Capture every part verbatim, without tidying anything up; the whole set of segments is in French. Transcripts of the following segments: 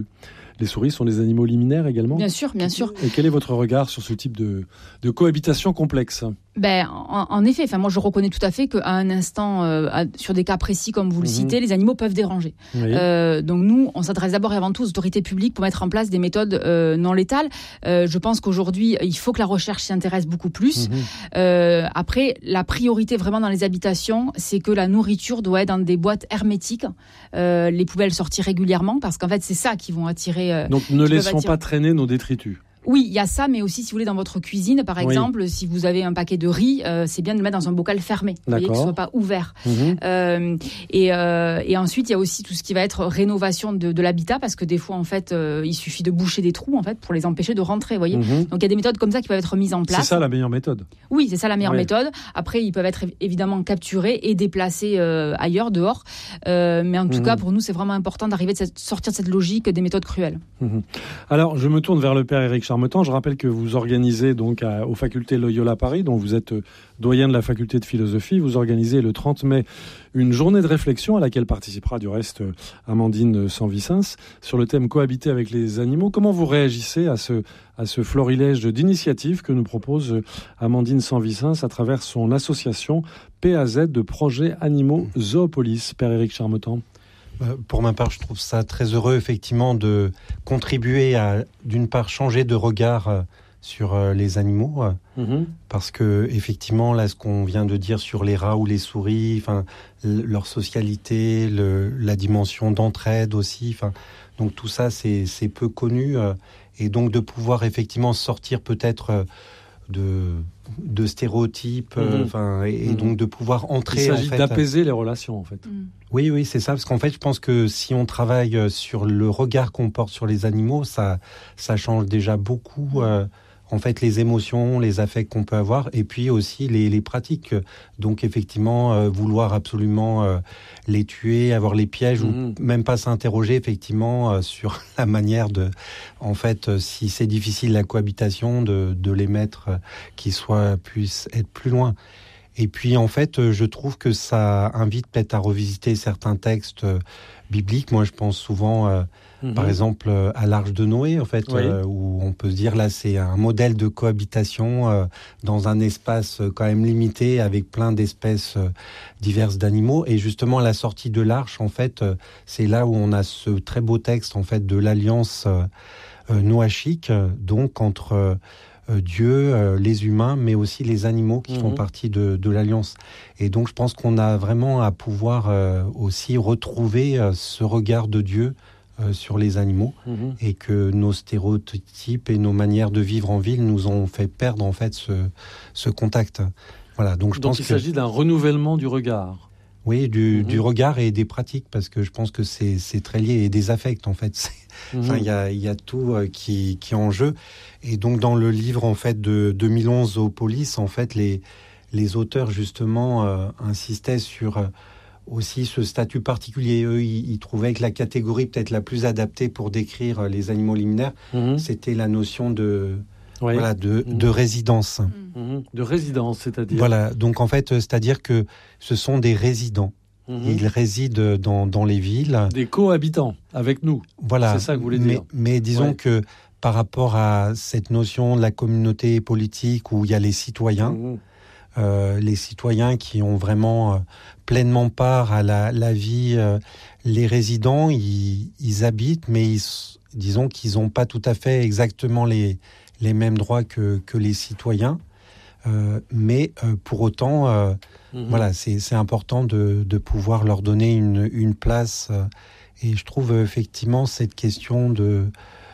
Les souris sont des animaux liminaires également ? Bien sûr, bien sûr. Et quel est votre regard sur ce type de, de cohabitation complexe ? Ben, en, en effet, enfin, moi je reconnais tout à fait qu'à un instant, euh, à, sur des cas précis comme vous le mmh. citez, les animaux peuvent déranger. Oui. Euh, donc nous, on s'adresse d'abord et avant tout aux autorités publiques pour mettre en place des méthodes euh, non létales. Euh, je pense qu'aujourd'hui, il faut que la recherche s'y intéresse beaucoup plus. Mmh. Euh, après, la priorité vraiment dans les habitations, c'est que la nourriture doit être dans des boîtes hermétiques. Euh, les poubelles sorties régulièrement, parce qu'en fait, c'est ça qui vont attirer... Euh, donc ne laissons pas traîner nos détritus. Oui, il y a ça, mais aussi, si vous voulez, dans votre cuisine, par exemple, oui. si vous avez un paquet de riz, euh, c'est bien de le mettre dans un bocal fermé, vous voyez, qu'il ne soit pas ouvert. Mmh. Euh, et, euh, et ensuite, il y a aussi tout ce qui va être rénovation de, de l'habitat, parce que des fois, en fait, euh, il suffit de boucher des trous, en fait, pour les empêcher de rentrer, vous voyez. Mmh. Donc, il y a des méthodes comme ça qui peuvent être mises en place. C'est ça la meilleure méthode. Oui, c'est ça la meilleure oui. méthode. Après, ils peuvent être évidemment capturés et déplacés euh, ailleurs, dehors. Euh, mais en tout mmh. cas, pour nous, c'est vraiment important d'arriver de cette, sortir de cette logique des méthodes cruelles. Mmh. Alors, je me tourne vers le père Éric Charmetan. Je rappelle que vous organisez donc à, aux facultés Loyola Paris, dont vous êtes doyen de la faculté de philosophie. Vous organisez le trente mai une journée de réflexion à laquelle participera du reste Amandine Sanvicens sur le thème cohabiter avec les animaux. Comment vous réagissez à ce, à ce florilège d'initiatives que nous propose Amandine Sanvicens à travers son association P A Z de Projets Animaux Zoopolis? Père Éric Charmetan. Pour ma part, je trouve ça très heureux, effectivement, de contribuer à, d'une part, changer de regard sur les animaux, mmh. parce que, effectivement, là, ce qu'on vient de dire sur les rats ou les souris, enfin, leur socialité, le, la dimension d'entraide aussi, enfin, donc tout ça, c'est, c'est peu connu, et donc de pouvoir, effectivement, sortir peut-être de... de stéréotypes, mmh. enfin, et, et donc de pouvoir entrer. Il s'agit en fait, d'apaiser les relations, en fait. Mmh. Oui, oui, c'est ça, parce qu'en fait, je pense que si on travaille sur le regard qu'on porte sur les animaux, ça, ça change déjà beaucoup, euh, en fait, les émotions, les affects qu'on peut avoir, et puis aussi les, les pratiques. Donc, effectivement, euh, vouloir absolument euh, les tuer, avoir les pièges, mmh. ou même pas s'interroger, effectivement, euh, sur la manière de, en fait, euh, si c'est difficile la cohabitation, de, de les mettre, euh, qu'ils soient, puissent être plus loin. Et puis, en fait, je trouve que ça invite peut-être à revisiter certains textes euh, bibliques. Moi, je pense souvent, euh, mmh. par exemple, euh, à l'Arche de Noé, en fait, oui. euh, où on peut se dire, là, c'est un modèle de cohabitation euh, dans un espace euh, quand même limité, avec plein d'espèces euh, diverses d'animaux. Et justement, à la sortie de l'Arche, en fait, euh, c'est là où on a ce très beau texte, en fait, de l'alliance euh, euh, noachique, donc entre... Euh, Dieu, euh, les humains, mais aussi les animaux qui mmh. font partie de, de l'Alliance. Et donc, je pense qu'on a vraiment à pouvoir euh, aussi retrouver euh, ce regard de Dieu euh, sur les animaux, mmh. et que nos stéréotypes et nos manières de vivre en ville nous ont fait perdre en fait ce, ce contact. Voilà. Donc, je donc pense il que... s'agit d'un renouvellement du regard. Oui, du, mmh. du regard et des pratiques, parce que je pense que c'est, c'est très lié, et des affects, en fait. C'est, mmh. enfin, il y a, y a tout euh, qui, qui est en jeu. Et donc, dans le livre, en fait, de deux mille onze, Zoopolis, en fait, les, les auteurs, justement, euh, insistaient sur euh, aussi ce statut particulier. Eux, ils, ils trouvaient que la catégorie peut-être la plus adaptée pour décrire euh, les animaux liminaires, mmh. c'était la notion de... Oui. Voilà, de, mmh. de résidence. Mmh. De résidence, c'est-à-dire... Voilà, donc en fait, c'est-à-dire que ce sont des résidents. Mmh. Ils résident dans, dans les villes. Des cohabitants avec nous. Voilà. C'est ça que vous voulez mais, dire. Mais disons ouais. que par rapport à cette notion de la communauté politique où il y a les citoyens, mmh. euh, les citoyens qui ont vraiment euh, pleinement part à la, la vie, euh, les résidents, ils, ils habitent, mais ils, disons qu'ils n'ont pas tout à fait exactement les... les mêmes droits que, que les citoyens, euh, mais euh, pour autant, euh, mmh. voilà, c'est, c'est important de, de pouvoir leur donner une, une place. Euh, et je trouve effectivement cette question de,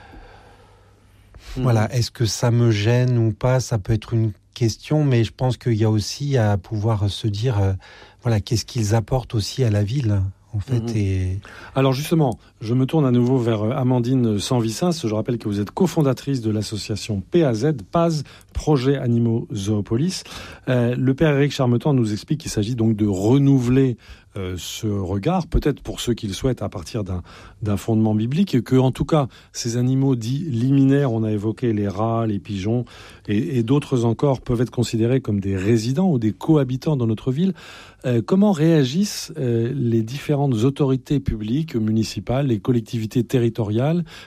mmh. voilà, est-ce que ça me gêne ou pas? Ça peut être une question, mais je pense qu'il y a aussi à pouvoir se dire, euh, voilà, qu'est-ce qu'ils apportent aussi à la ville? En fait, mmh. et... Alors justement, je me tourne à nouveau vers Amandine Sanvicens. Je rappelle que vous êtes cofondatrice de l'association P A Z, P A Z, Projet Animaux Zoopolis. Euh, le père Éric Charmetan nous explique qu'il s'agit donc de renouveler euh, ce regard, peut-être pour ceux qui le souhaitent à partir d'un, d'un fondement biblique, et que en tout cas ces animaux dits liminaires, on a évoqué les rats, les pigeons et, et d'autres encore, peuvent être considérés comme des résidents ou des cohabitants dans notre ville. Euh, comment réagissent euh, les différentes autorités publiques, municipales, les collectivités territoriales,